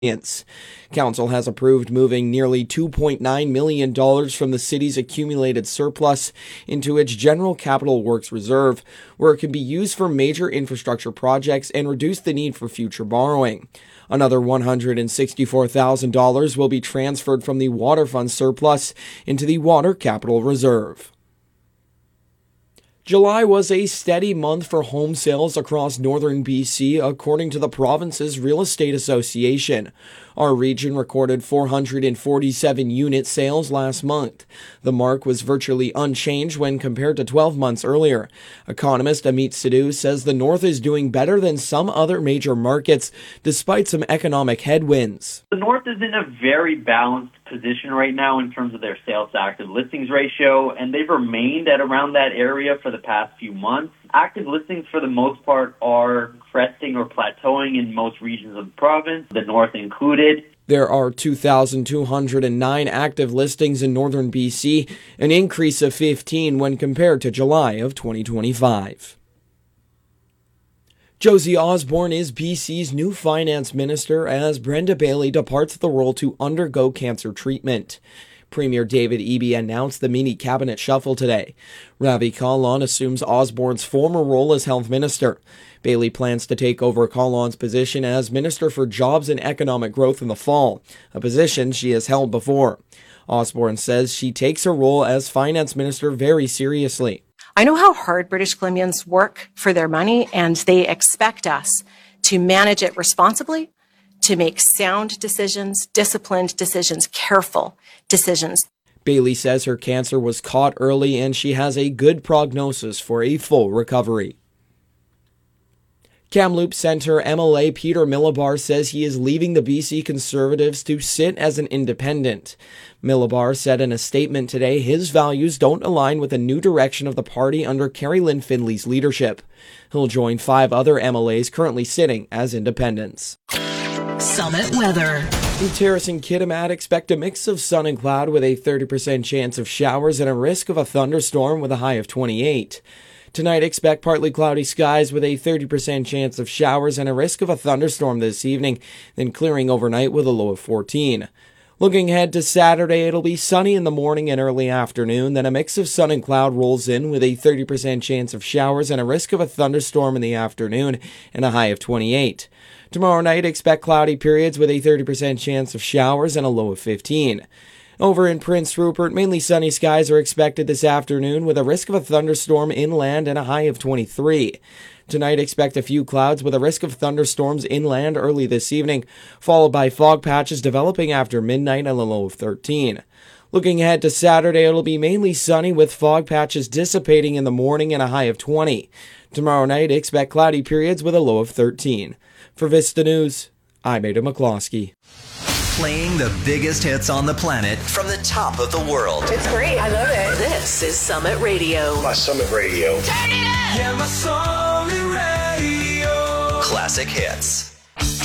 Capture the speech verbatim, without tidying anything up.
Council has approved moving nearly two point nine million dollars from the city's accumulated surplus into its General Capital Works Reserve, where it can be used for major infrastructure projects and reduce the need for future borrowing. Another one hundred sixty-four thousand dollars will be transferred from the Water Fund surplus into the Water Capital Reserve. July was a steady month for home sales across northern B C, according to the province's Real Estate Association. Our region recorded four hundred forty-seven unit sales last month. The mark was virtually unchanged when compared to twelve months earlier. Economist Amit Sidhu says the north is doing better than some other major markets, despite some economic headwinds. The north is in a very balanced position right now in terms of their sales to active listings ratio, and they've remained at around that area for the past few months. Active listings, for the most part, are cresting or plateauing in most regions of the province, the north included. There are two thousand two hundred nine active listings in northern B C, an increase of fifteen when compared to July of twenty twenty-five. Josie Osborne is B C's new finance minister as Brenda Bailey departs the role to undergo cancer treatment. Premier David Eby announced the mini cabinet shuffle today. Ravi Kahlon assumes Osborne's former role as health minister. Bailey plans to take over Kahlon's position as Minister for Jobs and Economic Growth in the fall, a position she has held before. Osborne says she takes her role as finance minister very seriously. I know how hard British Columbians work for their money, and they expect us to manage it responsibly, to make sound decisions, disciplined decisions, careful decisions. Bailey says her cancer was caught early and she has a good prognosis for a full recovery. Kamloops Centre M L A Peter Milobar says he is leaving the B C Conservatives to sit as an independent. Milobar said in a statement today his values don't align with the new direction of the party under Carrie Lynn Findley's leadership. He'll join five other M L As currently sitting as independents. Summit weather. In Terrace and Kitimat, expect a mix of sun and cloud with a thirty percent chance of showers and a risk of a thunderstorm with a high of twenty-eight. Tonight, expect partly cloudy skies with a thirty percent chance of showers and a risk of a thunderstorm this evening, then clearing overnight with a low of fourteen. Looking ahead to Saturday, it'll be sunny in the morning and early afternoon, then a mix of sun and cloud rolls in with a thirty percent chance of showers and a risk of a thunderstorm in the afternoon and a high of twenty-eight. Tomorrow night, expect cloudy periods with a thirty percent chance of showers and a low of fifteen. Over in Prince Rupert, mainly sunny skies are expected this afternoon with a risk of a thunderstorm inland and a high of twenty-three. Tonight, expect a few clouds with a risk of thunderstorms inland early this evening, followed by fog patches developing after midnight and a low of thirteen. Looking ahead to Saturday, it'll be mainly sunny with fog patches dissipating in the morning and a high of twenty. Tomorrow night, expect cloudy periods with a low of thirteen. For Vista News, I'm Ada McCloskey. Playing the biggest hits on the planet from the top of the world. It's great. I love it. This is Summit Radio. My Summit Radio. Turn it up! Yeah, my Summit Radio. Classic hits.